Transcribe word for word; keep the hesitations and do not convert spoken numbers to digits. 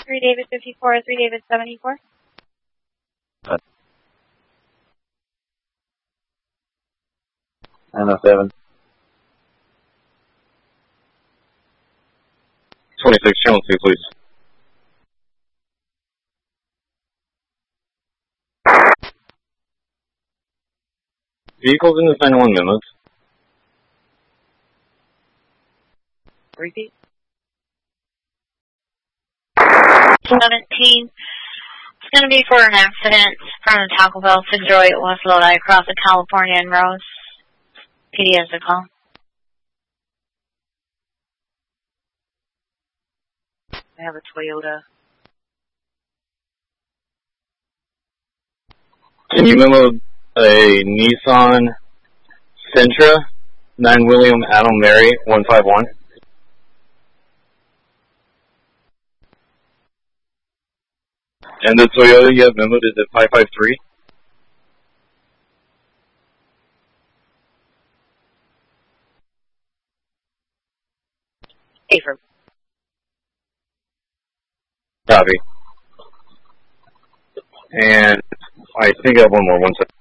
three David fifty-four, three David seventy-four. Uh, nine oh seven. twenty-six, channel two, please. Vehicles in the nine one memos. Repeat. seventeen. It's going to be for an accident from the Taco Bell to Detroit, West Lodi, across the California and Rose. P D has a call. I have a Toyota. Can you memo a Nissan Sentra, nine William Adam Mary, one five one? And the Toyota you have memoed is at five five three? Affirm. Copy. And I think I have one more, one second.